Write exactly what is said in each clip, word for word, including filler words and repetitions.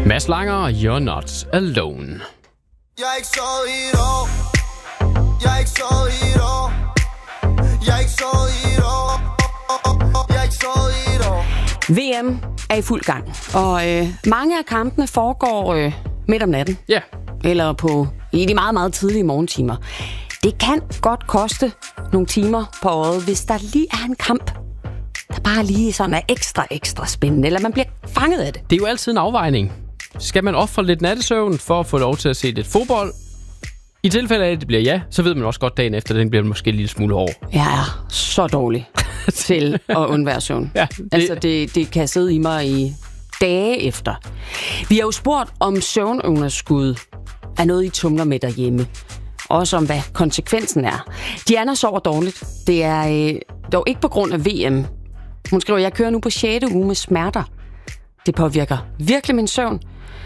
Mads Langer, You're Not Alone. Jeg er ikke sovet i et år. Jeg er ikke sovet i et år. Jeg er ikke sovet i et år. Jeg er ikke sovet i et år. V M er i fuld gang, og øh, mange af kampene foregår øh, midt om natten. Ja. Eller på i de meget, meget tidlige morgentimer. Det kan godt koste nogle timer på året, hvis der lige er en kamp, der bare lige sådan er ekstra, ekstra spændende, eller man bliver fanget af det. Det er jo altid en afvejning. Skal man ofre lidt nattesøvn for at få lov til at se lidt fodbold? I tilfælde af, at det bliver ja, så ved man også godt dagen efter, at den bliver måske en lille smule hård. Jeg er så dårlig til at undvære søvn. Ja, det... Altså, det, det kan sidde i mig i dage efter. Vi har jo spurgt, om søvnunderskud er noget, I tumler med derhjemme. Også om, hvad konsekvensen er. Diana sover dårligt. Det er øh, dog ikke på grund af V M. Hun skriver, jeg kører nu på sjette uge med smerter. Det påvirker virkelig min søvn.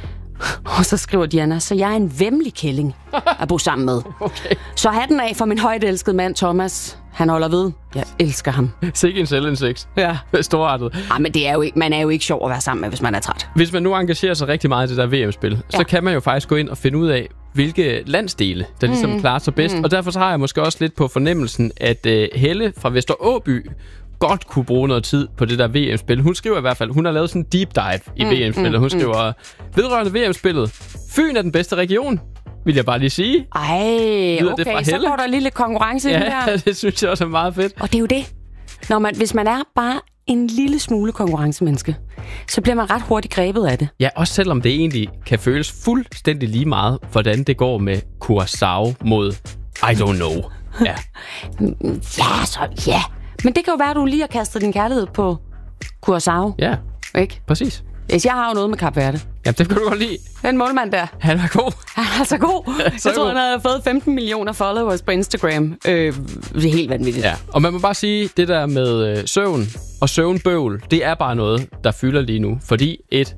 Og så skriver Diana, så jeg er en væmmelig kælling at bo sammen med. Okay. Så hatten af for min højt elskede mand, Thomas. Han holder ved. Jeg elsker ham. Sikke en selvindsigt. Ja. Storartet. Ej, men det er jo ikke, man er jo ikke sjov at være sammen med, hvis man er træt. Hvis man nu engagerer sig rigtig meget i det der V M-spil, ja. så kan man jo faktisk gå ind og finde ud af, hvilke landsdele, der ligesom mm. klarer sig bedst. Mm. Og derfor så har jeg måske også lidt på fornemmelsen, at uh, Helle fra Vester Åby godt kunne bruge noget tid på det der V M-spil. Hun skriver i hvert fald, hun har lavet sådan en deep dive i mm, V M-spillet. Hun skriver, vedrørende V M-spillet, Fyn er den bedste region, vil jeg bare lige sige. Ej, okay, så går der lige lidt konkurrence ja, i der. Ja, det synes jeg også er meget fedt. Og det er jo det. Når man, hvis man er bare en lille smule konkurrencemenneske, så bliver man ret hurtigt grebet af det. Ja, også selvom det egentlig kan føles fuldstændig lige meget, hvordan det går med Curaçao mod I don't know. Ja, ja, så ja. Men det kan jo være, at du lige har kastet din kærlighed på Curaçao. Ja, ikke? Præcis. Hvis jeg har jo noget med Kap Verde. Ja, det kan du godt lide. Den målmand der. Han er god. Han er så god. Ja, så jeg tror, god. Han har fået femten millioner followers på Instagram. Øh, det er helt vanvittigt. Ja, og man må bare sige, det der med øh, søvn og søvnbøvl, det er bare noget, der fylder lige nu. Fordi et,